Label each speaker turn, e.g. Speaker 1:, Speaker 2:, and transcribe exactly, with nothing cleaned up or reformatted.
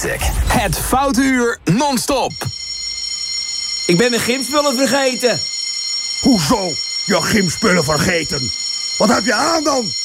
Speaker 1: Music. Het Foute Uur non-stop.
Speaker 2: Ik ben mijn gymspullen vergeten.
Speaker 3: Hoezo? Je gymspullen vergeten? Wat heb je aan dan?